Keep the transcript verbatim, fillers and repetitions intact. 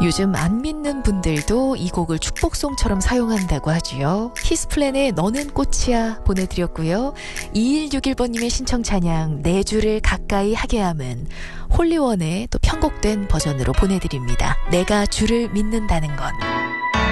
요즘 안 믿는 분들도 이 곡을 축복송처럼 사용한다고 하지요. 히스플랜의 너는 꽃이야 보내드렸고요. 이일육일 번님의 신청 찬양 내 주를 가까이 하게 함은 홀리원의 또 편곡된 버전으로 보내드립니다. 내가 주를 믿는다는 건.